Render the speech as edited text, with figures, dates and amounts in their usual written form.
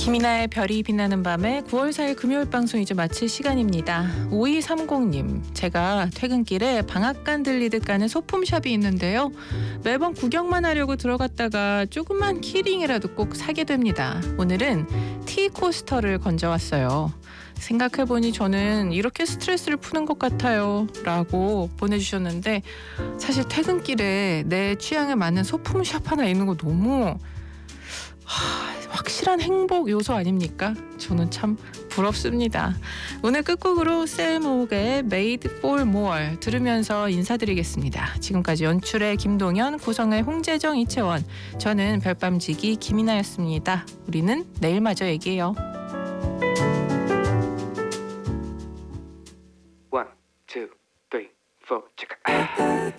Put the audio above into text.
김이나의 별이 빛나는 밤에 9월 4일 금요일 방송 이제 마칠 시간입니다. 5230님, 제가 퇴근길에 방앗간 들리듯 가는 소품샵이 있는데요. 매번 구경만 하려고 들어갔다가 조그만 키링이라도 꼭 사게 됩니다. 오늘은 티 코스터를 건져왔어요. 생각해보니 저는 이렇게 스트레스를 푸는 것 같아요 라고 보내주셨는데, 사실 퇴근길에 내 취향에 맞는 소품샵 하나 있는 거 너무 확실한 행복 요소 아닙니까? 저는 참 부럽습니다. 오늘 끝곡으로 셀목의 Made for More 들으면서 인사드리겠습니다. 지금까지 연출의 김동현, 구성의 홍재정, 이채원, 저는 별밤지기 김이나였습니다. 우리는 내일 마저 얘기해요. 1, 2, 3, 4, check.